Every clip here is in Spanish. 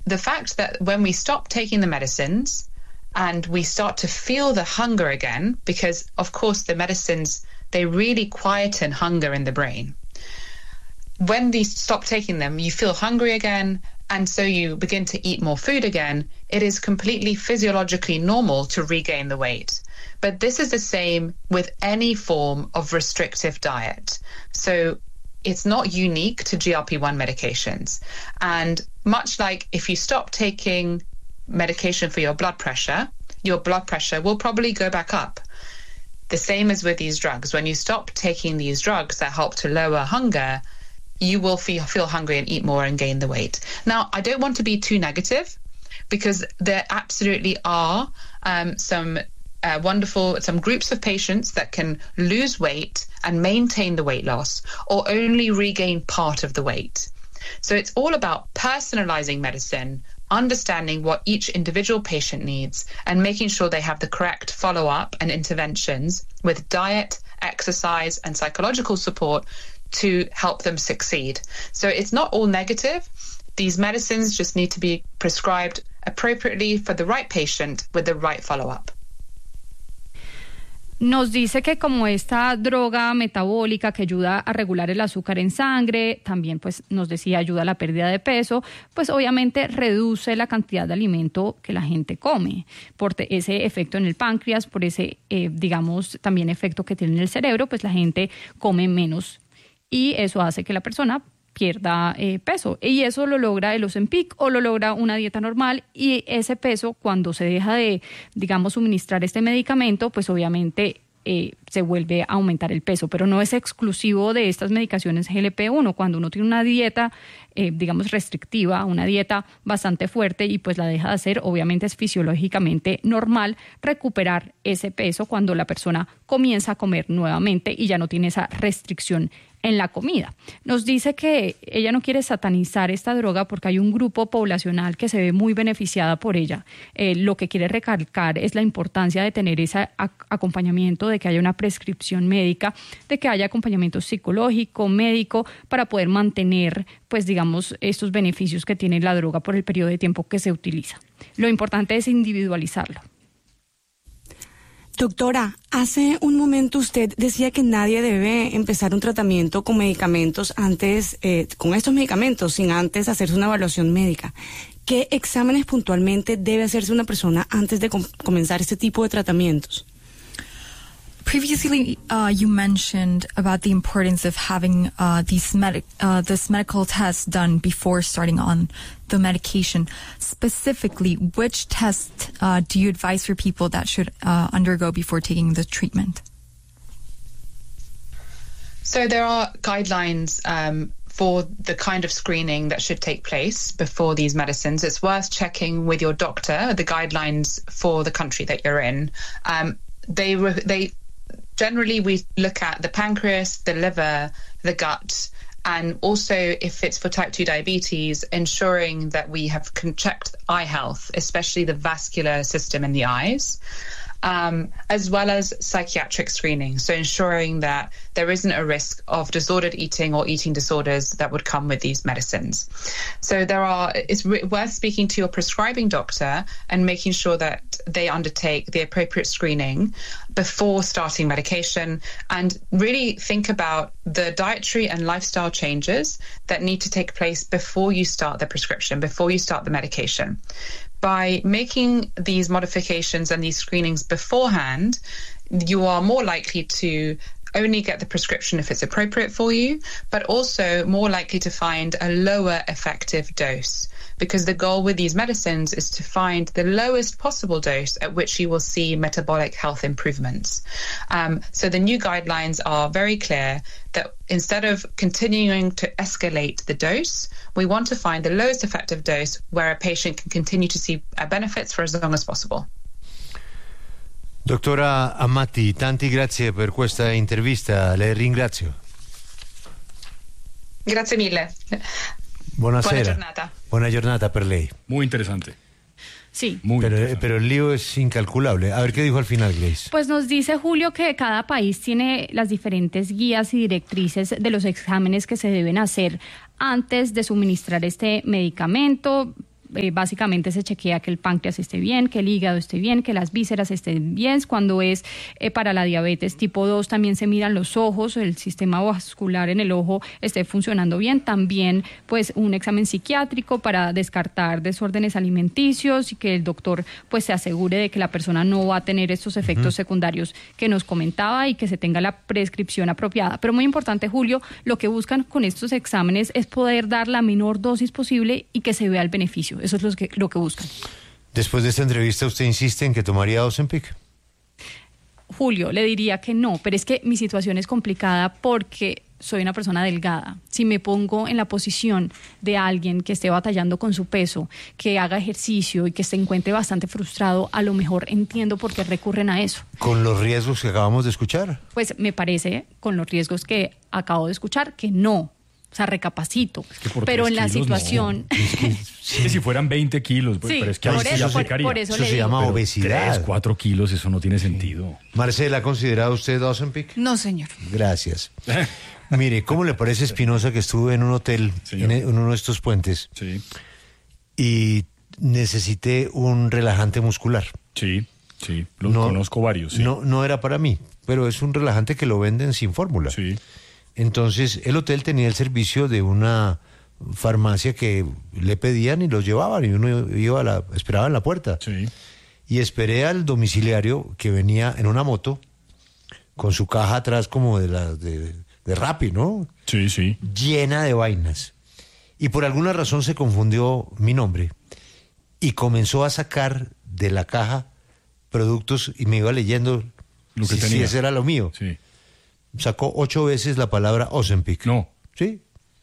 the fact that when we stop taking the medicines and we start to feel the hunger again, because of course the medicines, they really quieten hunger in the brain. When we stop taking them, you feel hungry again, and so you begin to eat more food again. It is completely physiologically normal to regain the weight. But this is the same with any form of restrictive diet. So it's not unique to GLP-1 medications. And much like if you stop taking medication for your blood pressure will probably go back up. The same as with these drugs. When you stop taking these drugs that help to lower hunger, you will feel hungry and eat more and gain the weight. Now, I don't want to be too negative, because there absolutely are some groups of patients that can lose weight and maintain the weight loss, or only regain part of the weight. So it's all about personalizing medicine, understanding what each individual patient needs, and making sure they have the correct follow-up and interventions with diet, exercise, and psychological support to help them succeed. So it's not all negative. These medicines just need to be prescribed appropriately for the right patient with the right follow-up. Nos dice que como esta droga metabólica que ayuda a regular el azúcar en sangre, también pues nos decía ayuda a la pérdida de peso, pues obviamente reduce la cantidad de alimento que la gente come, por ese efecto en el páncreas, por ese, también efecto que tiene en el cerebro, pues la gente come menos y eso hace que la persona pierda peso. Y eso lo logra el Ozempic o lo logra una dieta normal, y ese peso, cuando se deja de, suministrar este medicamento, pues obviamente se vuelve a aumentar el peso, pero no es exclusivo de estas medicaciones GLP-1. Cuando uno tiene una dieta, restrictiva, una dieta bastante fuerte y pues la deja de hacer, obviamente es fisiológicamente normal recuperar ese peso cuando la persona comienza a comer nuevamente y ya no tiene esa restricción en la comida. Nos dice que ella no quiere satanizar esta droga porque hay un grupo poblacional que se ve muy beneficiada por ella. Lo que quiere recalcar es la importancia de tener ese acompañamiento, de que haya una prescripción médica, de que haya acompañamiento psicológico, médico, para poder mantener, estos beneficios que tiene la droga por el periodo de tiempo que se utiliza. Lo importante es individualizarlo. Doctora, hace un momento usted decía que nadie debe empezar un tratamiento con medicamentos antes, con estos medicamentos, sin antes hacerse una evaluación médica. ¿Qué exámenes puntualmente debe hacerse una persona antes de comenzar este tipo de tratamientos? Previously, you mentioned about the importance of having this medical test done before starting on the medication. Specifically, which test do you advise for people that should undergo before taking the treatment? So there are guidelines for the kind of screening that should take place before these medicines. It's worth checking with your doctor the guidelines for the country that you're in. Generally, we look at the pancreas, the liver, the gut, and also if it's for type 2 diabetes, ensuring that we have checked eye health, especially the vascular system in the eyes, as well as psychiatric screening. So ensuring that there isn't a risk of disordered eating or eating disorders that would come with these medicines. So it's worth speaking to your prescribing doctor and making sure that they undertake the appropriate screening before starting medication, and really think about the dietary and lifestyle changes that need to take place before you start the prescription, before you start the medication. By making these modifications and these screenings beforehand, you are more likely to only get the prescription if it's appropriate for you, but also more likely to find a lower effective dose, because the goal with these medicines is to find the lowest possible dose at which you will see metabolic health improvements. So the new guidelines are very clear that instead of continuing to escalate the dose, we want to find the lowest effective dose where a patient can continue to see benefits for as long as possible. Dottora Amati, tanti grazie per questa intervista, le ringrazio. Grazie mille. Buonasera. Buona giornata per lei. Muy interesante. Sí. Pero el lío es incalculable. A ver, ¿qué dijo al final, Grace? Pues nos dice Julio que cada país tiene las diferentes guías y directrices de los exámenes que se deben hacer antes de suministrar este medicamento. básicamente se chequea que el páncreas esté bien, que el hígado esté bien, que las vísceras estén bien. Cuando es para la diabetes tipo 2 también se miran los ojos, el sistema vascular en el ojo esté funcionando bien. También pues un examen psiquiátrico para descartar desórdenes alimenticios y que el doctor pues se asegure de que la persona no va a tener estos efectos secundarios que nos comentaba y que se tenga la prescripción apropiada. Pero muy importante, Julio, lo que buscan con estos exámenes es poder dar la menor dosis posible y que se vea el beneficio. Eso es lo que buscan. Después de esta entrevista, ¿usted insiste en que tomaría Ozempic? Julio, le diría que no, pero es que mi situación es complicada porque soy una persona delgada. Si me pongo en la posición de alguien que esté batallando con su peso, que haga ejercicio y que se encuentre bastante frustrado, a lo mejor entiendo por qué recurren a eso. ¿Con los riesgos que acabamos de escuchar? Pues me parece, con los riesgos que acabo de escuchar, que no. O sea, recapacito. Es que por pero 3 en la kilos, situación... No. Es que si fueran 20 kilos, Sí, pero es que por ahí sí ya eso, secaría. por eso Eso le se digo. llama Pero obesidad. 3, 4 kilos, eso no tiene sentido. Marcela, ¿ha considerado usted Ozempic? No, señor. Gracias. Mire, ¿cómo le parece, Espinosa, que estuve en un hotel, Señor. en uno de estos puentes, Sí, y necesité un relajante muscular? sí, los conozco varios. Sí. No era para mí, pero es un relajante que lo venden sin fórmula. Sí. Entonces, el hotel tenía el servicio de una farmacia que le pedían y los llevaban, y uno esperaba en la puerta. Sí. Y esperé al domiciliario que venía en una moto, con su caja atrás como de Rappi, ¿no? Sí, sí. Llena de vainas. Y por alguna razón se confundió mi nombre y comenzó a sacar de la caja productos y me iba leyendo Lo que si tenía. ese era lo mío. Sí. Sacó 8 veces la palabra Ozempic. No. Sí,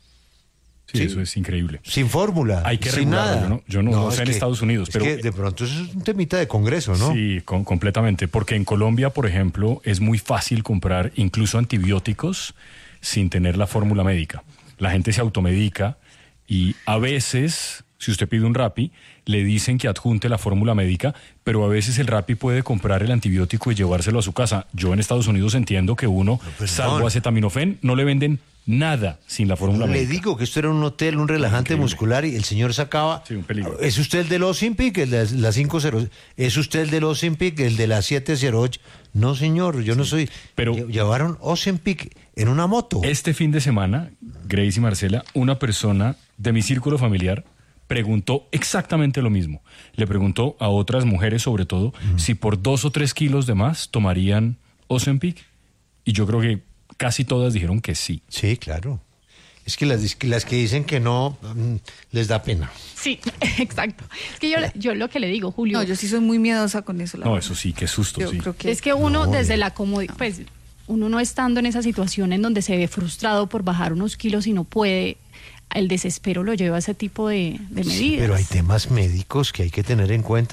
Sí, Sí. eso es increíble. sin fórmula, Hay que sin regularlo, nada. yo no es sé en que- Estados Unidos, es pero- que de pronto eso es un temita de Congreso, ¿no? Sí, completamente. Porque en Colombia, por ejemplo, es muy fácil comprar incluso antibióticos sin tener la fórmula médica. La gente se automedica y a veces, si usted pide un Rappi, le dicen que adjunte la fórmula médica, pero a veces el Rappi puede comprar el antibiótico y llevárselo a su casa. Yo en Estados Unidos entiendo que uno, perdón. salvo acetaminofén, no le venden nada sin la fórmula Le médica. digo que esto era un hotel, un relajante Increíble. muscular y el señor sacaba... Sí, un peligro. ¿Es usted el del Ozempic, el de la 50? ¿Es usted el del Ozempic, el de la 708? No, señor, yo no soy... pero- Llevaron Ozempic en una moto. Este fin de semana, Grace y Marcela, una persona de mi círculo familiar preguntó exactamente lo mismo. Le preguntó a otras mujeres, sobre todo, si por 2 o 3 kilos de más tomarían Ozempic, y yo creo que casi todas dijeron que sí. Sí, claro. Es que las que dicen que no, les da pena. Sí, exacto. Es que yo lo que le digo, Julio, No, yo sí soy muy miedosa con eso. la No, verdad. eso sí, qué susto, Yo sí. creo que es que uno No, desde bien. la comodidad, pues uno no estando en esa situación en donde se ve frustrado por bajar unos kilos y no puede, el desespero lo lleva a ese tipo de medidas. Sí, pero hay temas médicos que hay que tener en cuenta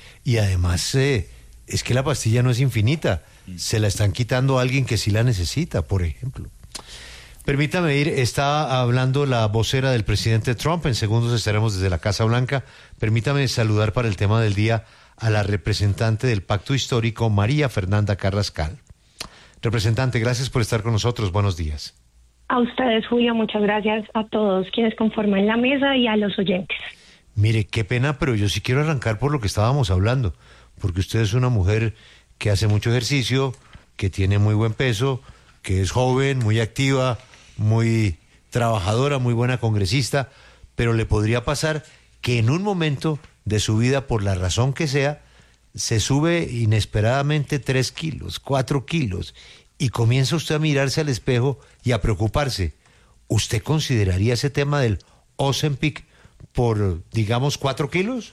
y además es que la pastilla no es infinita, se la están quitando a alguien que sí la necesita, por ejemplo. Permítame ir, está hablando la vocera del presidente Trump, en segundos estaremos desde la Casa Blanca. Permítame saludar para el tema del día a la representante del Pacto Histórico, María Fernanda Carrascal. Representante, gracias por estar con nosotros, buenos días. A ustedes, Julio, muchas gracias a todos quienes conforman la mesa y a los oyentes. Mire, qué pena, pero yo sí quiero arrancar por lo que estábamos hablando, porque usted es una mujer que hace mucho ejercicio, que tiene muy buen peso, que es joven, muy activa, muy trabajadora, muy buena congresista, pero le podría pasar que en un momento de su vida, por la razón que sea, se sube inesperadamente 3 kilos, 4 kilos, y comienza usted a mirarse al espejo y a preocuparse. ¿Usted consideraría ese tema del Ozempic por, digamos, 4 kilos?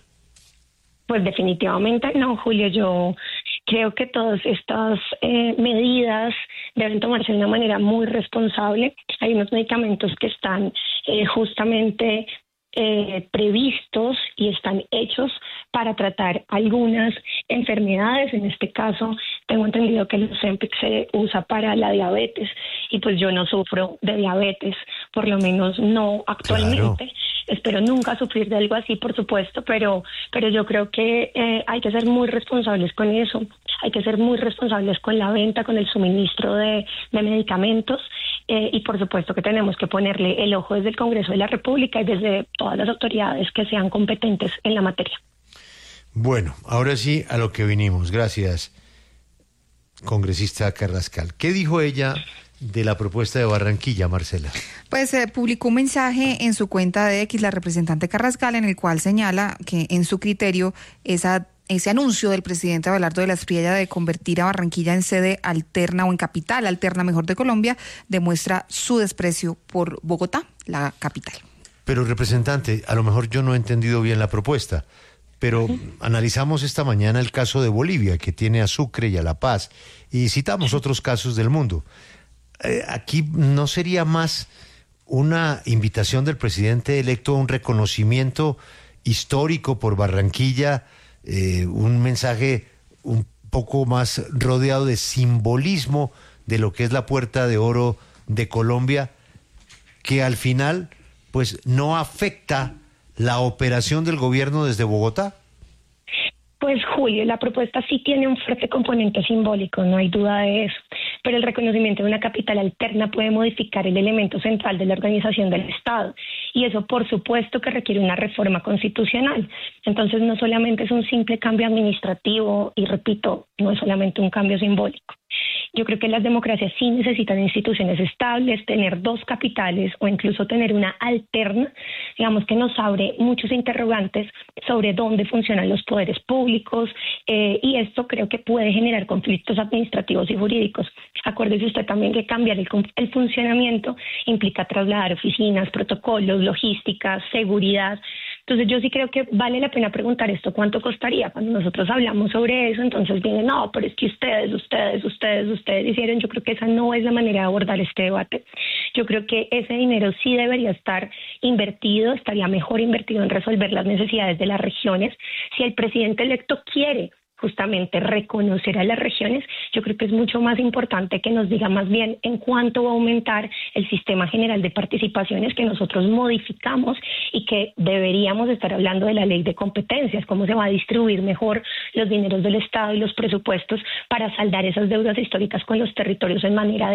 Pues definitivamente no, Julio. Yo creo que todas estas medidas deben tomarse de una manera muy responsable. Hay unos medicamentos que están justamente previstos y están hechos para tratar algunas enfermedades. En este caso, tengo entendido que el Ozempic se usa para la diabetes y pues yo no sufro de diabetes, por lo menos no actualmente. Claro. Espero nunca sufrir de algo así, por supuesto, pero yo creo que hay que ser muy responsables con eso. Hay que ser muy responsables con la venta, con el suministro de medicamentos y por supuesto que tenemos que ponerle el ojo desde el Congreso de la República y desde todas las autoridades que sean competentes en la materia. Bueno, ahora sí a lo que vinimos. Gracias, congresista Carrascal. ¿Qué dijo ella de la propuesta de Barranquilla, Marcela? Pues publicó un mensaje en su cuenta de X, la representante Carrascal, en el cual señala que en su criterio ese anuncio del presidente Abelardo de la Espriella de convertir a Barranquilla en sede alterna o en capital alterna mejor de Colombia demuestra su desprecio por Bogotá, la capital. Pero, representante, a lo mejor yo no he entendido bien la propuesta, pero analizamos esta mañana el caso de Bolivia, que tiene a Sucre y a La Paz, y citamos otros casos del mundo. Aquí no sería más una invitación del presidente electo a un reconocimiento histórico por Barranquilla, un mensaje un poco más rodeado de simbolismo de lo que es la Puerta de Oro de Colombia, que al final pues no afecta la operación del gobierno desde Bogotá. Pues Julio, la propuesta sí tiene un fuerte componente simbólico, no hay duda de eso, pero el reconocimiento de una capital alterna puede modificar el elemento central de la organización del Estado, y eso por supuesto que requiere una reforma constitucional. Entonces no solamente es un simple cambio administrativo, y repito, no es solamente un cambio simbólico. Yo creo que las democracias sí necesitan instituciones estables, tener dos capitales o incluso tener una alterna, digamos que nos abre muchos interrogantes sobre dónde funcionan los poderes públicos, y esto creo que puede generar conflictos administrativos y jurídicos. Acuérdese usted también que cambiar el funcionamiento implica trasladar oficinas, protocolos, logística, seguridad. Entonces yo sí creo que vale la pena preguntar esto, ¿cuánto costaría? Cuando nosotros hablamos sobre eso, entonces vienen, no, pero es que ustedes hicieron. Yo creo que esa no es la manera de abordar este debate. Yo creo que ese dinero sí debería estar invertido, estaría mejor invertido en resolver las necesidades de las regiones. Si el presidente electo quiere justamente reconocer a las regiones, yo creo que es mucho más importante que nos diga más bien en cuánto va a aumentar el sistema general de participaciones que nosotros modificamos y que deberíamos estar hablando de la ley de competencias, cómo se va a distribuir mejor los dineros del Estado y los presupuestos para saldar esas deudas históricas con los territorios en materia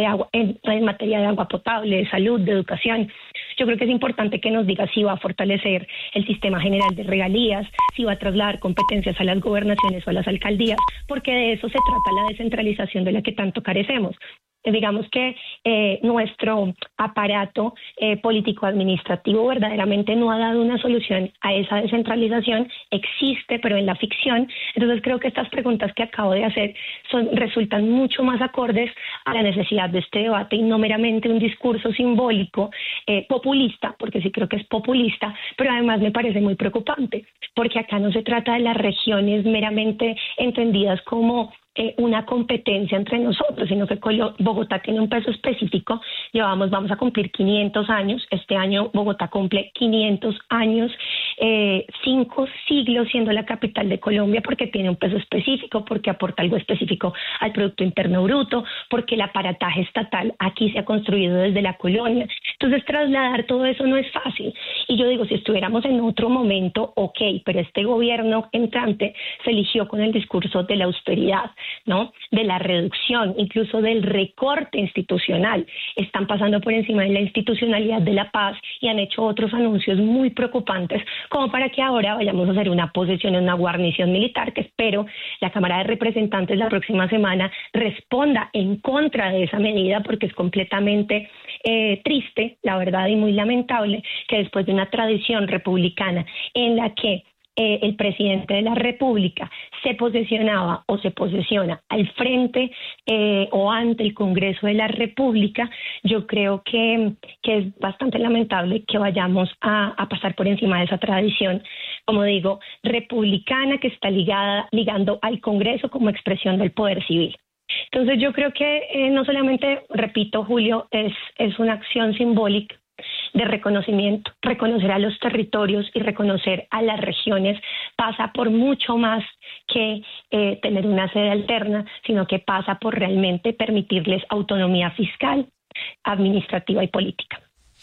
de agua potable, de salud, de educación. Yo creo que es importante que nos diga si va a fortalecer el sistema general de regalías, si va a trasladar competencias a las gobernaciones o a las alcaldías, porque de eso se trata la descentralización de la que tanto carecemos. Digamos que nuestro aparato político-administrativo verdaderamente no ha dado una solución a esa descentralización, existe, pero en la ficción. Entonces creo que estas preguntas que acabo de hacer resultan mucho más acordes a la necesidad de este debate y no meramente un discurso simbólico populista, porque sí creo que es populista, pero además me parece muy preocupante, porque acá no se trata de las regiones meramente entendidas como una competencia entre nosotros, sino que Bogotá tiene un peso específico. Vamos a cumplir 500 años, este año Bogotá cumple 500 años, 5 siglos siendo la capital de Colombia, porque tiene un peso específico, porque aporta algo específico al Producto Interno Bruto, porque el aparataje estatal aquí se ha construido desde la colonia. Entonces trasladar todo eso no es fácil, y yo digo, si estuviéramos en otro momento, ok, pero este gobierno entrante se eligió con el discurso de la austeridad, ¿no? De la reducción, incluso del recorte institucional. Están pasando por encima de la institucionalidad de la paz y han hecho otros anuncios muy preocupantes, como para que ahora vayamos a hacer una posesión en una guarnición militar, que espero la Cámara de Representantes la próxima semana responda en contra de esa medida, porque es completamente triste, la verdad, y muy lamentable que después de una tradición republicana en la que el presidente de la República se posesionaba o se posesiona al frente o ante el Congreso de la República, yo creo que es bastante lamentable que vayamos a pasar por encima de esa tradición, como digo, republicana, que está ligando al Congreso como expresión del poder civil. Entonces yo creo que no solamente, repito, Julio, es una acción simbólica de reconocimiento. Reconocer a los territorios y reconocer a las regiones pasa por mucho más que tener una sede alterna, sino que pasa por realmente permitirles autonomía fiscal, administrativa y política.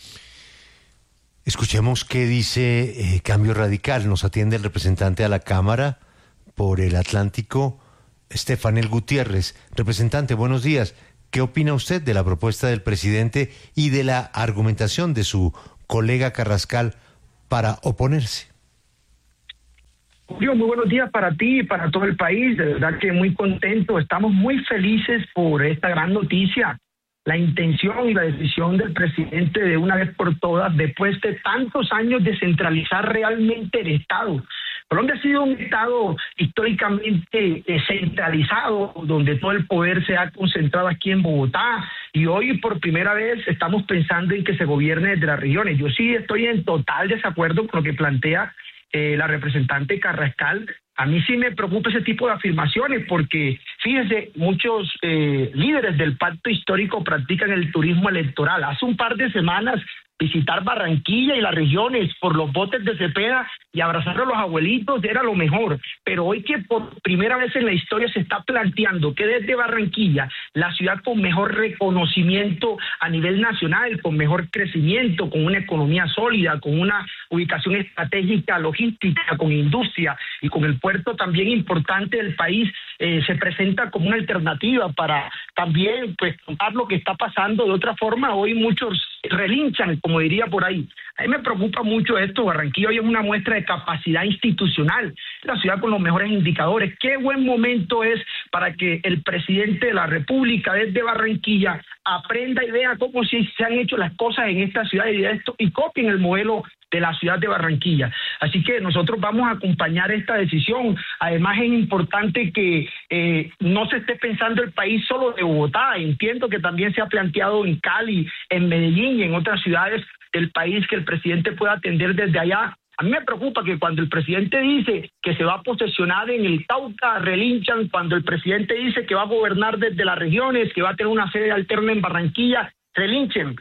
Escuchemos qué dice Cambio Radical. Nos atiende el representante a la Cámara por el Atlántico, Estefanel Gutiérrez. Representante, buenos días. ¿qué opina usted de la propuesta del presidente y de la argumentación de su colega Carrascal para oponerse? Julio, muy buenos días para ti y para todo el país. De verdad que muy contento. Estamos muy felices por esta gran noticia. La intención y la decisión del presidente de una vez por todas, después de tantos años de centralizar realmente el Estado. Colombia ha sido un Estado históricamente centralizado, donde todo el poder se ha concentrado aquí en Bogotá, y hoy por primera vez estamos pensando en que se gobierne desde las regiones. Yo sí estoy en total desacuerdo con lo que plantea la representante Carrascal. A mí sí me preocupa ese tipo de afirmaciones porque, fíjense, muchos líderes del pacto histórico practican el turismo electoral. Hace un par de semanas visitar Barranquilla y las regiones por los botes de Cepeda y abrazar a los abuelitos era lo mejor. Pero hoy que por primera vez en la historia se está planteando que desde Barranquilla, la ciudad con mejor reconocimiento a nivel nacional, con mejor crecimiento, con una economía sólida, con una ubicación estratégica, logística, con industria y con el puerto también importante del país, se presenta como una alternativa para también pues contar lo que está pasando de otra forma. Hoy muchos relinchan, como diría por ahí. A mí me preocupa mucho esto. Barranquilla hoy es una muestra de capacidad institucional, la ciudad con los mejores indicadores. Qué buen momento es para que el presidente de la República desde Barranquilla aprenda y vea cómo se han hecho las cosas en esta ciudad y copien el modelo de la ciudad de Barranquilla. Así que nosotros vamos a acompañar esta decisión. Además es importante que no se esté pensando el país solo de Bogotá. Entiendo que también se ha planteado en Cali, en Medellín y en otras ciudades del país que el presidente pueda atender desde allá. A mí me preocupa que cuando el presidente dice que se va a posesionar en el Cauca, relinchan. Cuando el presidente dice que va a gobernar desde las regiones, que va a tener una sede alterna en Barranquilla, relinchen.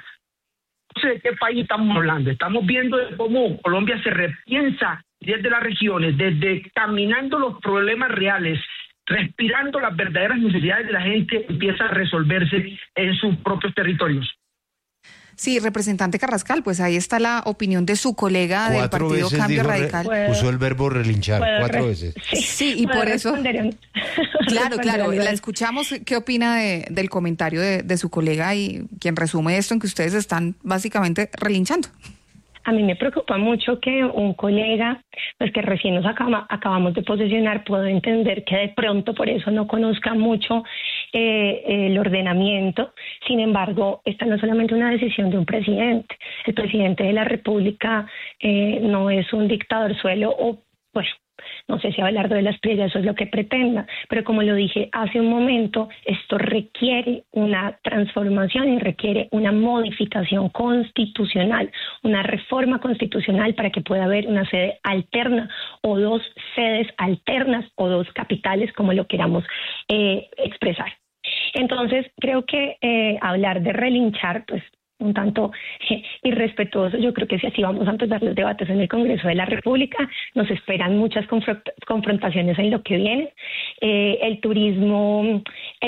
No sé de qué país estamos hablando. Estamos viendo cómo Colombia se repiensa desde las regiones, desde caminando los problemas reales, respirando las verdaderas necesidades de la gente, empieza a resolverse en sus propios territorios. Sí, representante Carrascal, pues ahí está la opinión de su colega del Partido Cambio Radical. Usó el verbo relinchar 4 veces. Sí, y por eso... Claro, la escuchamos. ¿Qué opina del comentario de su colega y quien resume esto en que ustedes están básicamente relinchando? A mí me preocupa mucho que un colega, pues que recién nos acabamos de posesionar, puedo entender que de pronto por eso no conozca mucho el ordenamiento. Sin embargo, esta no es solamente una decisión de un presidente. El presidente de la República no es un dictador suelo o, pues, no sé si Abelardo de la Espriella eso es lo que pretenda, pero como lo dije hace un momento, esto requiere una transformación y requiere una modificación constitucional, una reforma constitucional para que pueda haber una sede alterna o 2 sedes alternas o 2 capitales, como lo queramos expresar. Entonces, creo que hablar de relinchar, pues, un tanto irrespetuoso. Yo creo que si así vamos a empezar los debates en el Congreso de la República, nos esperan muchas confrontaciones en lo que viene. El turismo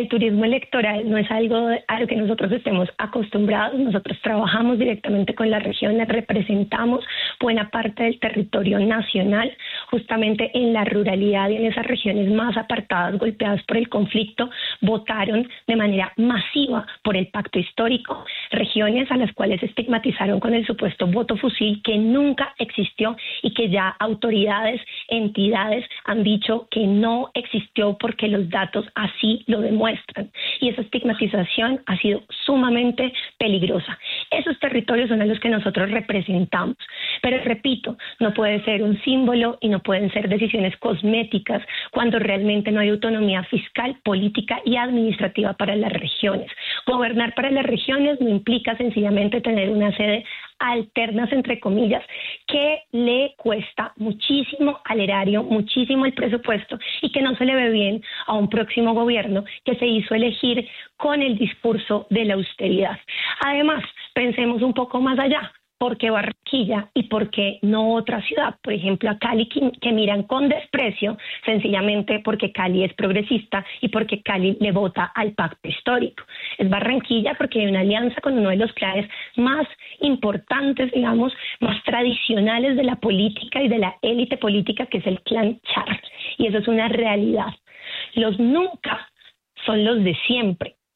electoral no es algo a lo que nosotros estemos acostumbrados. Nosotros trabajamos directamente con las regiones, representamos buena parte del territorio nacional, justamente en la ruralidad y en esas regiones más apartadas, golpeadas por el conflicto, votaron de manera masiva por el pacto histórico, regiones a las cuales estigmatizaron con el supuesto voto fusil que nunca existió y que ya autoridades, entidades han dicho que no existió porque los datos así lo demuestran. Y esa estigmatización ha sido sumamente peligrosa. Esos territorios son a los que nosotros representamos. Pero repito, no puede ser un símbolo y no pueden ser decisiones cosméticas cuando realmente no hay autonomía fiscal, política y administrativa para las regiones. Gobernar para las regiones no implica sencillamente tener una sede alternas, entre comillas, que le cuesta muchísimo al erario, muchísimo el presupuesto y que no se le ve bien a un próximo gobierno que se hizo elegir con el discurso de la austeridad. Además, pensemos un poco más allá. ¿Por qué Barranquilla y por qué no otra ciudad? Por ejemplo, a Cali, que miran con desprecio, sencillamente porque Cali es progresista y porque Cali le vota al pacto histórico. Es Barranquilla porque hay una alianza con uno de los claves más importantes, digamos, más tradicionales de la política y de la élite política, que es el clan Char. Y eso es una realidad. Los nunca son los de siempre.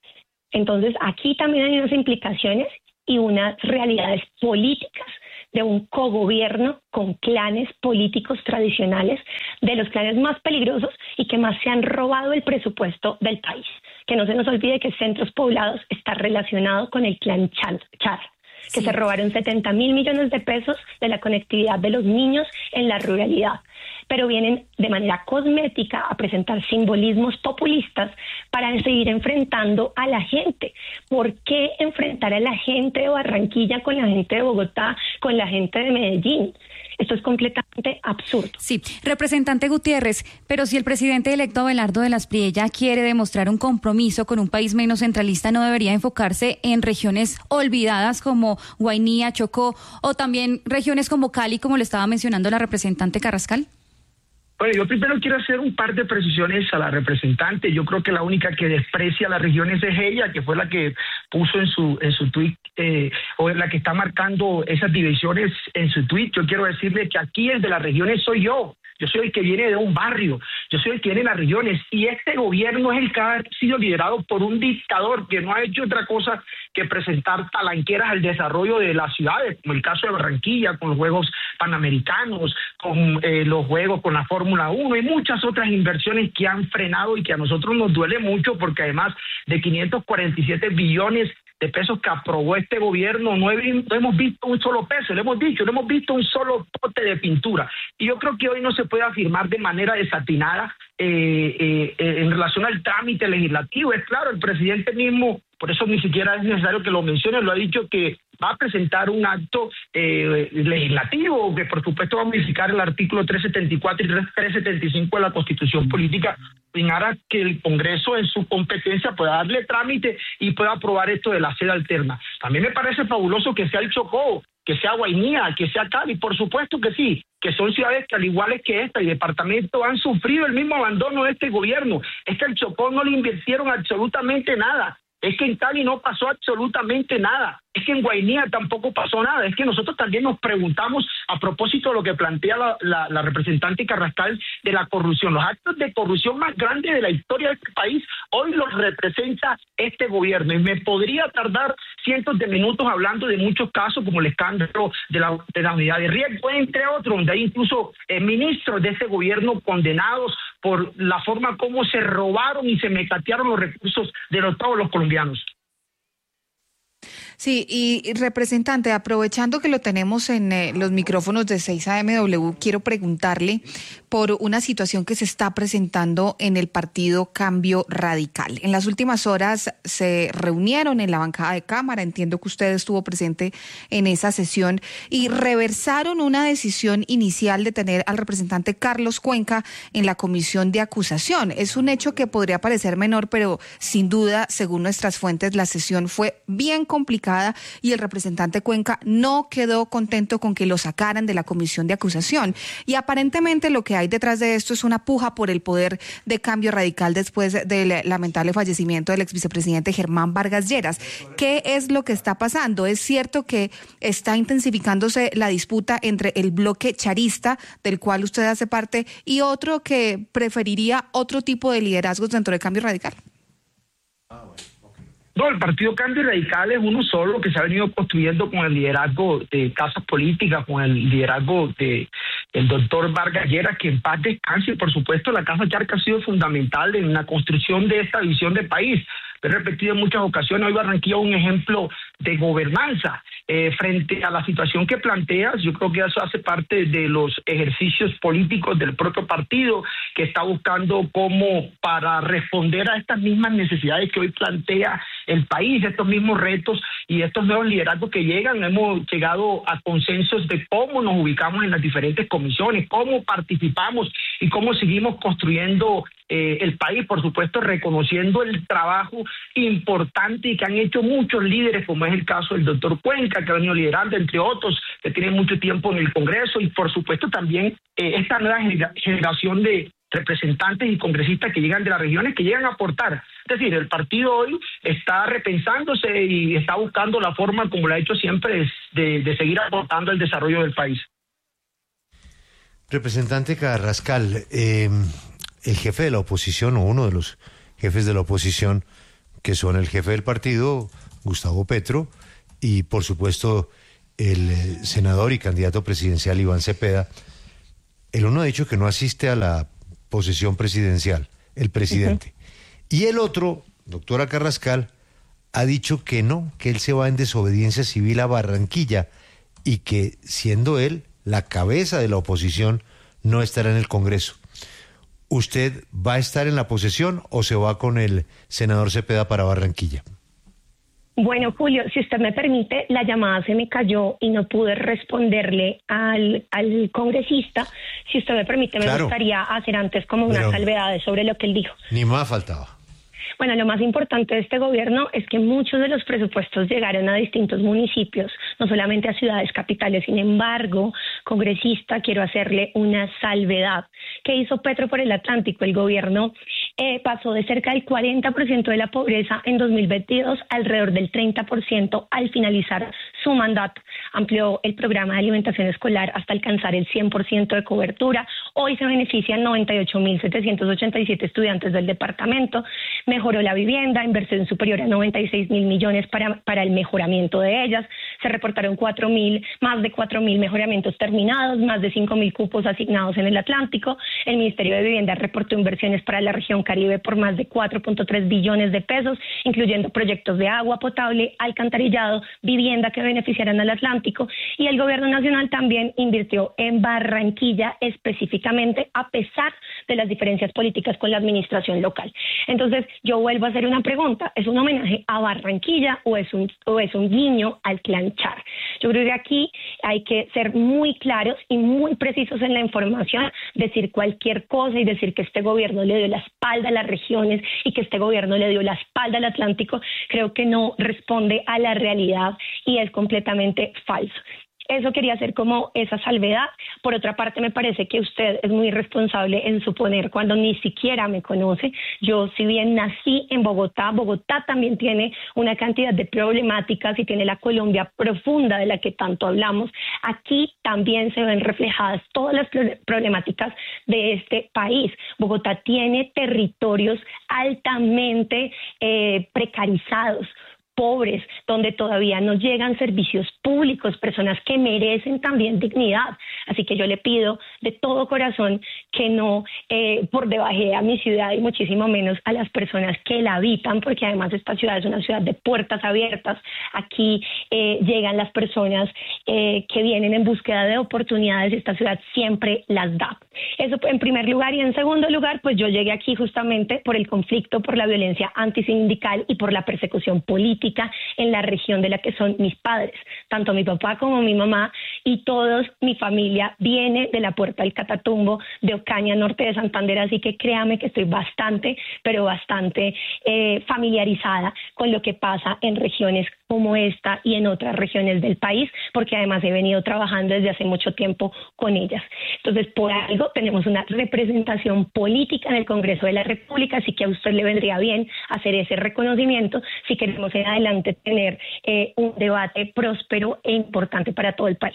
Entonces, aquí también hay unas implicaciones y unas realidades políticas de un cogobierno con clanes políticos tradicionales, de los clanes más peligrosos y que más se han robado el presupuesto del país. Que no se nos olvide que Centros Poblados está relacionado con el clan Char, que se robaron 70.000 millones de pesos de la conectividad de los niños en la ruralidad. Pero vienen de manera cosmética a presentar simbolismos populistas para seguir enfrentando a la gente. ¿Por qué enfrentar a la gente de Barranquilla con la gente de Bogotá, con la gente de Medellín? Esto es completamente absurdo. Sí, representante Gutiérrez, pero si el presidente electo Abelardo de la Espriella quiere demostrar un compromiso con un país menos centralista, ¿no debería enfocarse en regiones olvidadas como Guainía, Chocó o también regiones como Cali, como le estaba mencionando la representante Carrascal? Bueno, yo primero quiero hacer un par de precisiones a la representante. Yo creo que la única que desprecia las regiones es ella, que fue la que puso en su tuit, o la que está marcando esas divisiones en su tuit. Yo quiero decirle que aquí el de las regiones soy yo. Yo soy el que viene de un barrio, yo soy el que viene de las regiones, y este gobierno es el que ha sido liderado por un dictador que no ha hecho otra cosa que presentar talanqueras al desarrollo de las ciudades, como el caso de Barranquilla, con los Juegos Panamericanos, con los Juegos con la Fórmula 1 y muchas otras inversiones que han frenado y que a nosotros nos duele mucho, porque además de 547 billones de pesos que aprobó este gobierno, no hemos visto un solo peso, lo hemos dicho, no hemos visto un solo pote de pintura. Y yo creo que hoy no se puede afirmar de manera desatinada en relación al trámite legislativo. Es claro, el presidente mismo, por eso ni siquiera es necesario que lo mencione, lo ha dicho, que va a presentar un acto legislativo que por supuesto va a modificar el artículo 374 y 375 de la Constitución Política, en aras que el Congreso en su competencia pueda darle trámite y pueda aprobar esto de la sede alterna. También me parece fabuloso que sea el Chocó, que sea Guainía, que sea Cali, por supuesto que sí, que son ciudades que al igual que esta y departamentos han sufrido el mismo abandono de este gobierno. Es que al Chocó no le invirtieron absolutamente nada. Es que en Cali no pasó absolutamente nada. Es que en Guainía tampoco pasó nada. Es que nosotros también nos preguntamos, a propósito de lo que plantea la representante Carrascal de la corrupción. Los actos de corrupción más grandes de la historia de este país hoy los representa este gobierno. Y me podría tardar cientos de minutos hablando de muchos casos, como el escándalo de la unidad de riesgo, entre otros, donde hay incluso ministros de este gobierno condenados por la forma como se robaron y se mecatearon los recursos de todos los colombianos. Sí, y representante, aprovechando que lo tenemos en los micrófonos de 6AMW, quiero preguntarle por una situación que se está presentando en el partido Cambio Radical. En las últimas horas se reunieron en la bancada de Cámara, entiendo que usted estuvo presente en esa sesión, y reversaron una decisión inicial de tener al representante Carlos Cuenca en la comisión de acusación. Es un hecho que podría parecer menor, pero sin duda, según nuestras fuentes, la sesión fue bien complicada y el representante Cuenca no quedó contento con que lo sacaran de la comisión de acusación. Y aparentemente lo que hay detrás de esto es una puja por el poder de Cambio Radical después del lamentable fallecimiento del ex vicepresidente Germán Vargas Lleras. ¿Qué es lo que está pasando? ¿Es cierto que está intensificándose la disputa entre el bloque charista, del cual usted hace parte, y otro que preferiría otro tipo de liderazgos dentro de Cambio Radical? No, el partido Cambio Radical es uno solo que se ha venido construyendo con el liderazgo de casas políticas, con el liderazgo de el doctor Vargas Lleras, que en paz descanse. Y por supuesto la Casa Charca ha sido fundamental en la construcción de esta visión de país. He repetido en muchas ocasiones, hoy Barranquilla es un ejemplo de gobernanza frente a la situación que planteas. Yo creo que eso hace parte de los ejercicios políticos del propio partido, que está buscando cómo, para responder a estas mismas necesidades que hoy plantea el país, estos mismos retos y estos nuevos liderazgos que llegan, hemos llegado a consensos de cómo nos ubicamos en las diferentes comisiones, cómo participamos y cómo seguimos construyendo el país, por supuesto reconociendo el trabajo importante que han hecho muchos líderes, como es el caso del doctor Cuenca, que ha venido liderando, entre otros, que tiene mucho tiempo en el Congreso, y por supuesto también esta nueva generación de representantes y congresistas que llegan de las regiones, que llegan a aportar. Es decir, el partido hoy está repensándose y está buscando la forma, como lo ha hecho siempre, de seguir aportando al desarrollo del país. Representante Carrascal, el jefe de la oposición, o uno de los jefes de la oposición, que son el jefe del partido, Gustavo Petro, y por supuesto el senador y candidato presidencial Iván Cepeda. El uno ha dicho que no asiste a la posesión presidencial, el presidente. Y el otro, doctora Carrascal, ha dicho que no, que él se va en desobediencia civil a Barranquilla y que, siendo él la cabeza de la oposición, no estará en el Congreso. ¿Usted va a estar en la posesión o se va con el senador Cepeda para Barranquilla? Bueno, Julio, si usted me permite, la llamada se me cayó y no pude responderle al congresista. Si usted me permite, me gustaría hacer antes como unas salvedades sobre lo que él dijo. Ni más faltaba. Bueno, lo más importante de este gobierno es que muchos de los presupuestos llegaron a distintos municipios, no solamente a ciudades capitales. Sin embargo, congresista, quiero hacerle una salvedad. ¿Qué hizo Petro por el Atlántico? El gobierno pasó de cerca del 40% de la pobreza en 2022 alrededor del 30% al finalizar su mandato. Amplió el programa de alimentación escolar hasta alcanzar el 100% de cobertura. Hoy se benefician 98.787 estudiantes del departamento. Mejoró la vivienda, inversión superior a 96.000 millones para el mejoramiento de ellas. Se reportaron más de 4.000 mejoramientos terminados, más de 5.000 cupos asignados en el Atlántico. El Ministerio de Vivienda reportó inversiones para la región Caribe por más de 4.3 billones de pesos, incluyendo proyectos de agua potable, alcantarillado, vivienda que beneficiarán al Atlántico. Y el gobierno nacional también invirtió en Barranquilla específicamente, a pesar de las diferencias políticas con la administración local. Entonces, yo vuelvo a hacer una pregunta: ¿es un homenaje a Barranquilla o es un guiño al Clan Char? Yo creo que aquí hay que ser muy claros y muy precisos en la información. Decir cualquier cosa y decir que este gobierno le dio la espalda a las regiones y que este gobierno le dio la espalda al Atlántico, creo que no responde a la realidad y es completamente falso. Eso quería hacer como esa salvedad. Por otra parte, me parece que usted es muy irresponsable en suponer cuando ni siquiera me conoce. Yo, si bien nací en Bogotá, Bogotá también tiene una cantidad de problemáticas y tiene la Colombia profunda de la que tanto hablamos. Aquí también se ven reflejadas todas las problemáticas de este país. Bogotá tiene territorios altamente precarizados, pobres, donde todavía no llegan servicios públicos, personas que merecen también dignidad. Así que yo le pido de todo corazón que no por debaje a mi ciudad y muchísimo menos a las personas que la habitan, porque además esta ciudad es una ciudad de puertas abiertas. Aquí llegan las personas que vienen en búsqueda de oportunidades y esta ciudad siempre las da. Eso en primer lugar. Y en segundo lugar, pues yo llegué aquí justamente por el conflicto, por la violencia antisindical y por la persecución política en la región de la que son mis padres. Tanto mi papá como mi mamá y toda mi familia viene de la Puerta del Catatumbo, de Ocaña, norte de Santander, así que créame que estoy bastante familiarizada con lo que pasa en regiones como esta y en otras regiones del país, porque además he venido trabajando desde hace mucho tiempo con ellas. Entonces, por algo tenemos una representación política en el Congreso de la República, así que a usted le vendría bien hacer ese reconocimiento si queremos en adelante tener un debate próspero e importante para todo el país.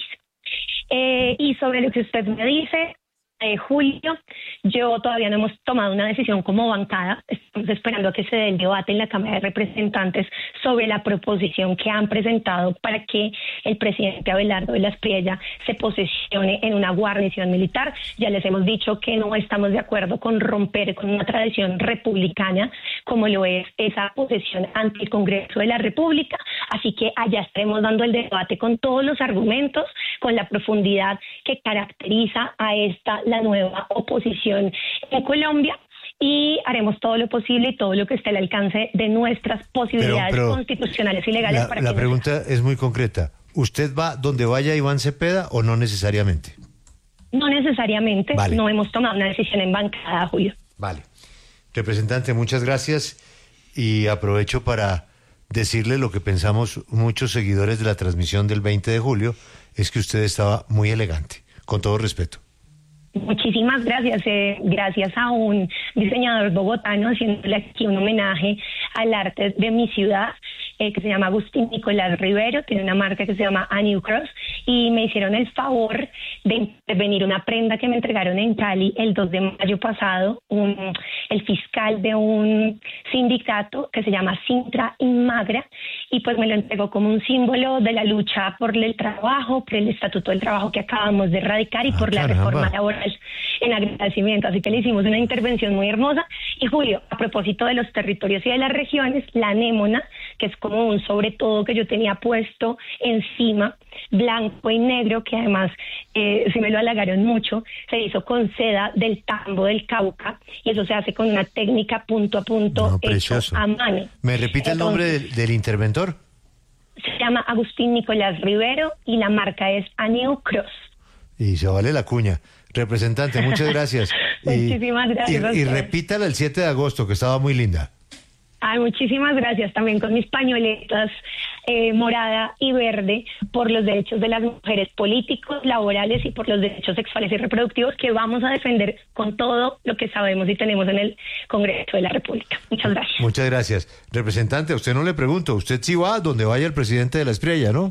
Y sobre lo que usted me dice, Julio, yo todavía no hemos tomado una decisión como bancada. Estamos esperando a que se dé el debate en la Cámara de Representantes sobre la proposición que han presentado para que el presidente Abelardo de la Espriella se posesione en una guarnición militar. Ya les hemos dicho que no estamos de acuerdo con romper con una tradición republicana como lo es esa posesión ante el Congreso de la República, así que allá estaremos dando el debate con todos los argumentos, con la profundidad que caracteriza a la nueva oposición en Colombia, y haremos todo lo posible y todo lo que esté al alcance de nuestras posibilidades constitucionales y legales. La pregunta es muy concreta. ¿Usted va donde vaya Iván Cepeda o no necesariamente? No necesariamente. Vale. No hemos tomado una decisión en bancada, Julio. Vale. Representante, muchas gracias, y aprovecho para decirle lo que pensamos muchos seguidores de la transmisión del 20 de julio, es que usted estaba muy elegante, con todo respeto. Muchísimas gracias. Gracias a un diseñador bogotano haciéndole aquí un homenaje al arte de mi ciudad, que se llama Agustín Nicolás Rivero, tiene una marca que se llama A New Cross, y me hicieron el favor de intervenir una prenda que me entregaron en Cali el 2 de mayo pasado, el fiscal de un sindicato que se llama Sintra Inmagra, y pues me lo entregó como un símbolo de la lucha por el trabajo, por el Estatuto del Trabajo que acabamos de erradicar y por la reforma laboral, en agradecimiento. Así que le hicimos una intervención muy hermosa. Y Julio, a propósito de los territorios y de las regiones, la anémona, que es como un sobre todo que yo tenía puesto encima, blanco y negro, que además sí me lo halagaron mucho, se hizo con seda del tambo del Cauca, y eso se hace con una técnica punto a punto, hecho a mano. ¿Me repite el nombre del interventor? Se llama Agustín Nicolás Rivero y la marca es Aneo Cross. Y se vale la cuña. Representante, muchas gracias. Muchísimas gracias. Y repítala el 7 de agosto, que estaba muy linda. Ay, muchísimas gracias, también con mis pañoletas morada y verde, por los derechos de las mujeres políticos, laborales y por los derechos sexuales y reproductivos, que vamos a defender con todo lo que sabemos y tenemos en el Congreso de la República. Muchas gracias. Muchas gracias. Representante, a usted no le pregunto, usted sí va donde vaya el presidente de la Espriella, ¿no?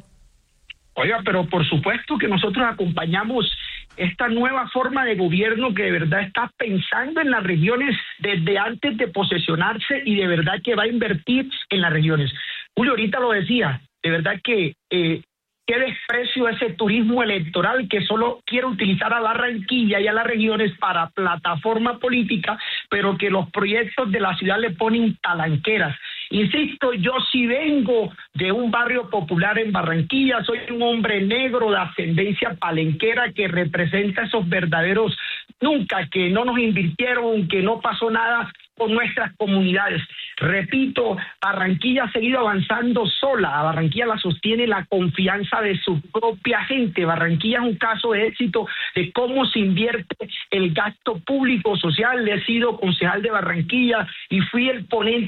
Oiga, pero por supuesto que nosotros acompañamos esta nueva forma de gobierno que de verdad está pensando en las regiones desde antes de posesionarse y de verdad que va a invertir en las regiones. Julio ahorita lo decía, de verdad que qué desprecio ese turismo electoral que solo quiere utilizar a Barranquilla y a las regiones para plataforma política, pero que los proyectos de la ciudad le ponen talanqueras. Insisto, yo sí vengo de un barrio popular en Barranquilla, soy un hombre negro de ascendencia palenquera que representa esos verdaderos nunca, que no nos invirtieron, que no pasó nada con nuestras comunidades. Repito, Barranquilla ha seguido avanzando sola, a Barranquilla la sostiene la confianza de su propia gente. Barranquilla es un caso de éxito de cómo se invierte el gasto público social. He sido concejal de Barranquilla y fui el ponente.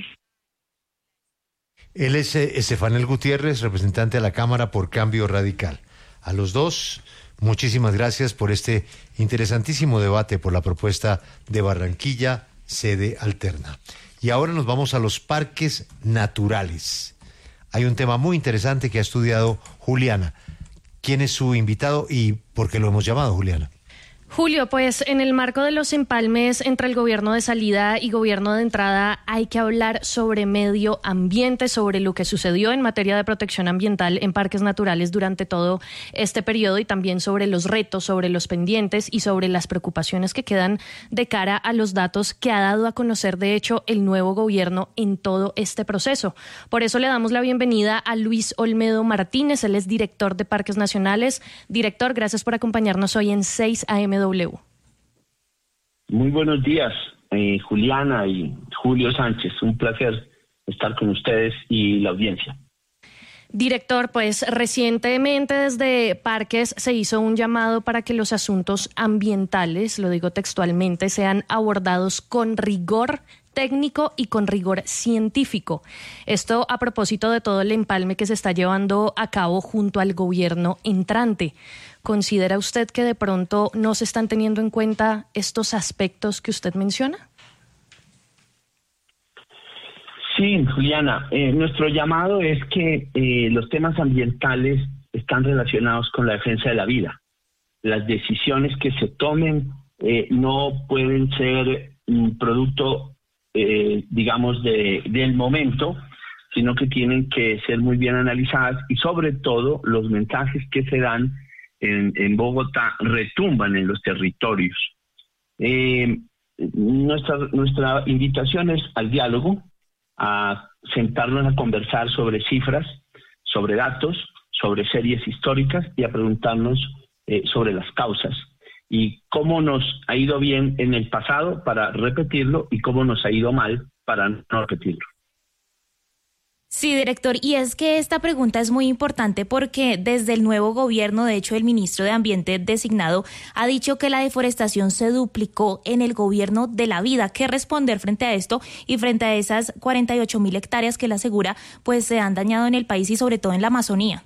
Él es Estefanel Gutiérrez, representante de la Cámara por Cambio Radical. A los dos, muchísimas gracias por este interesantísimo debate por la propuesta de Barranquilla, sede alterna. Y ahora nos vamos a los parques naturales. Hay un tema muy interesante que ha estudiado Juliana. ¿Quién es su invitado y por qué lo hemos llamado, Juliana? Julio, pues en el marco de los empalmes entre el gobierno de salida y gobierno de entrada hay que hablar sobre medio ambiente, sobre lo que sucedió en materia de protección ambiental en parques naturales durante todo este periodo y también sobre los retos, sobre los pendientes y sobre las preocupaciones que quedan de cara a los datos que ha dado a conocer, de hecho, el nuevo gobierno en todo este proceso. Por eso le damos la bienvenida a Luis Olmedo Martínez, él es director de Parques Nacionales. Director, gracias por acompañarnos hoy en 6 AM. Muy buenos días, Juliana y Julio Sánchez. Un placer estar con ustedes y la audiencia. Director, pues recientemente desde Parques se hizo un llamado para que los asuntos ambientales, lo digo textualmente, sean abordados con rigor técnico y con rigor científico. Esto a propósito de todo el empalme que se está llevando a cabo junto al gobierno entrante. ¿Considera usted que de pronto no se están teniendo en cuenta estos aspectos que usted menciona? Sí, Juliana, nuestro llamado es que los temas ambientales están relacionados con la defensa de la vida. Las decisiones que se tomen no pueden ser un producto, digamos, del momento, sino que tienen que ser muy bien analizadas y sobre todo los mensajes que se dan en Bogotá retumban en los territorios. Nuestra invitación es al diálogo, a sentarnos a conversar sobre cifras, sobre datos, sobre series históricas y a preguntarnos sobre las causas y cómo nos ha ido bien en el pasado para repetirlo y cómo nos ha ido mal para no repetirlo. Sí, director, y es que esta pregunta es muy importante porque desde el nuevo gobierno, de hecho, el ministro de Ambiente designado ha dicho que la deforestación se duplicó en el gobierno de la vida. ¿Qué responder frente a esto y frente a esas 48.000 hectáreas que él asegura pues se han dañado en el país y sobre todo en la Amazonía?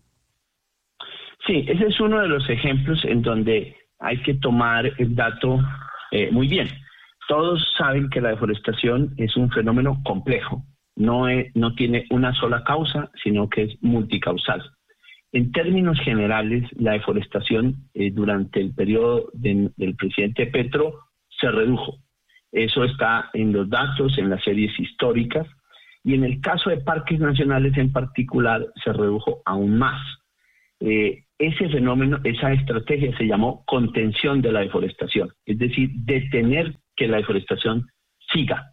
Sí, ese es uno de los ejemplos en donde hay que tomar el dato muy bien. Todos saben que la deforestación es un fenómeno complejo. No tiene una sola causa, sino que es multicausal. En términos generales, la deforestación durante el periodo del presidente Petro se redujo. Eso está en los datos, en las series históricas, y en el caso de parques nacionales en particular se redujo aún más. Ese fenómeno, esa estrategia se llamó contención de la deforestación, es decir, detener que la deforestación siga.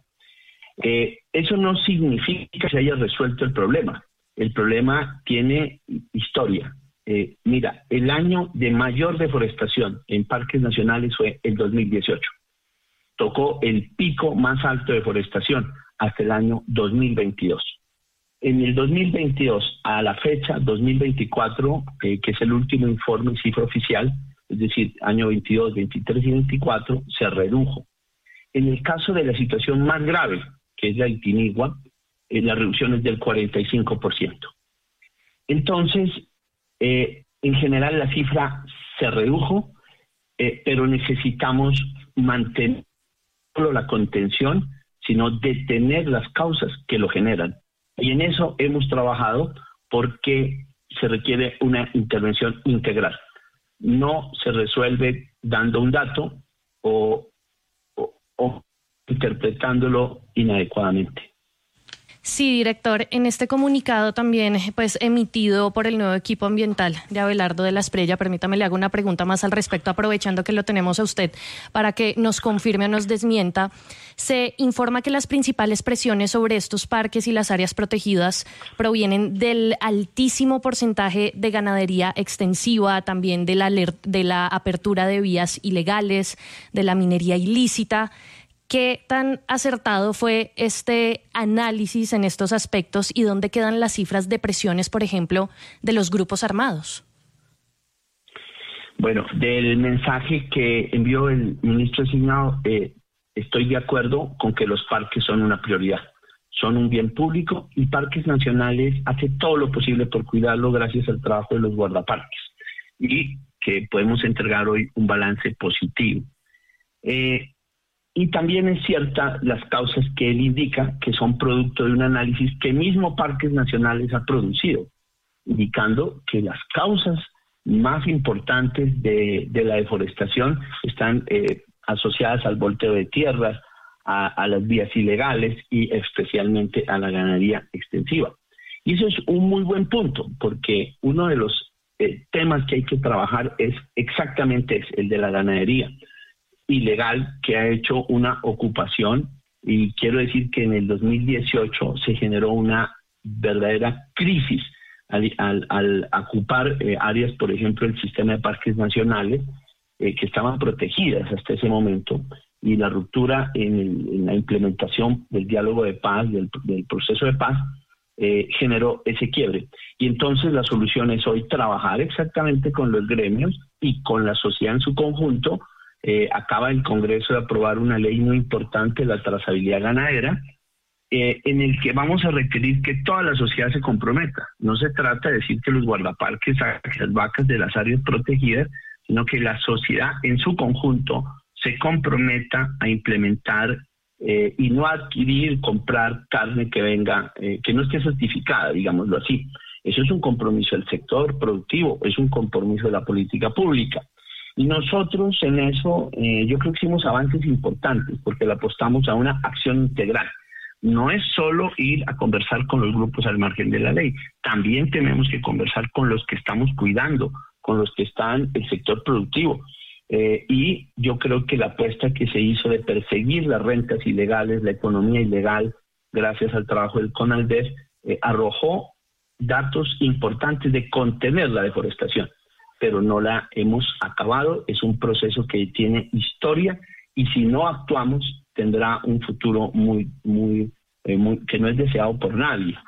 Eso no significa que se haya resuelto el problema. El problema tiene historia. Mira, el año de mayor deforestación en parques nacionales fue el 2018. Tocó el pico más alto de deforestación hasta el año 2022. En el 2022, a la fecha 2024, que es el último informe cifra oficial, es decir, año 22, 23 y 24, se redujo. En el caso de la situación más grave, que es la del Tinigua, la reducción es del 45%. Entonces, en general la cifra se redujo, pero necesitamos mantener no solo la contención, sino detener las causas que lo generan. Y en eso hemos trabajado porque se requiere una intervención integral. No se resuelve dando un dato o interpretándolo inadecuadamente. Sí, director, en este comunicado también pues emitido por el nuevo equipo ambiental de Abelardo de la Espriella, permítame le hago una pregunta más al respecto, aprovechando que lo tenemos a usted para que nos confirme o nos desmienta. Se informa que las principales presiones sobre estos parques y las áreas protegidas provienen del altísimo porcentaje de ganadería extensiva, también de la apertura de vías ilegales, de la minería ilícita. ¿Qué tan acertado fue este análisis en estos aspectos y dónde quedan las cifras de presiones, por ejemplo, de los grupos armados? Bueno, del mensaje que envió el ministro designado, estoy de acuerdo con que los parques son una prioridad. Son un bien público y Parques Nacionales hace todo lo posible por cuidarlo gracias al trabajo de los guardaparques y que podemos entregar hoy un balance positivo. Y también es cierta las causas que él indica, que son producto de un análisis que mismo Parques Nacionales ha producido, indicando que las causas más importantes de la deforestación están asociadas al volteo de tierras, a las vías ilegales y especialmente a la ganadería extensiva. Y eso es un muy buen punto, porque uno de los temas que hay que trabajar es exactamente el de la ganadería ilegal, que ha hecho una ocupación, y quiero decir que en el 2018 se generó una verdadera crisis al ocupar áreas, por ejemplo, el sistema de parques nacionales, que estaban protegidas hasta ese momento, y la ruptura en la implementación del diálogo de paz, del proceso de paz, generó ese quiebre. Y entonces la solución es hoy trabajar exactamente con los gremios y con la sociedad en su conjunto. Acaba el Congreso de aprobar una ley muy importante, la trazabilidad ganadera, en el que vamos a requerir que toda la sociedad se comprometa. No se trata de decir que los guardaparques saquen las vacas de las áreas protegidas, sino que la sociedad en su conjunto se comprometa a implementar y no adquirir, comprar carne que venga, que no esté certificada, digámoslo así. Eso es un compromiso del sector productivo, es un compromiso de la política pública. Y nosotros en eso, yo creo que hicimos avances importantes porque le apostamos a una acción integral. No es solo ir a conversar con los grupos al margen de la ley, también tenemos que conversar con los que estamos cuidando, con los que están en el sector productivo. Y yo creo que la apuesta que se hizo de perseguir las rentas ilegales, la economía ilegal, gracias al trabajo del CONALDEF, arrojó datos importantes de contener la deforestación, pero no la hemos acabado. Es un proceso que tiene historia y si no actuamos tendrá un futuro muy que no es deseado por nadie.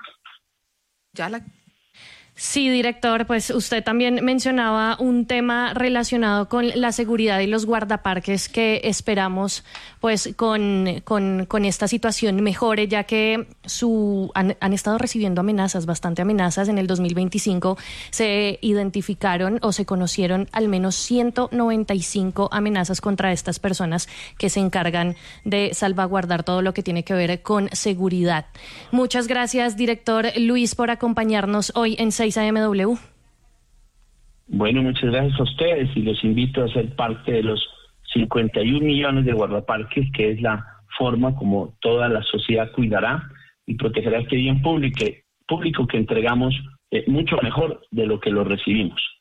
Sí, director, pues usted también mencionaba un tema relacionado con la seguridad y los guardaparques que esperamos pues con esta situación mejore, ya que han estado recibiendo amenazas, bastante amenazas. En el 2025 se identificaron o se conocieron al menos 195 amenazas contra estas personas que se encargan de salvaguardar todo lo que tiene que ver con seguridad. Muchas gracias, director Luis, por acompañarnos hoy en 6 AMW. Bueno, muchas gracias a ustedes y los invito a ser parte de los 51 millones de guardaparques, que es la forma como toda la sociedad cuidará y protegerá este bien público que entregamos mucho mejor de lo que lo recibimos.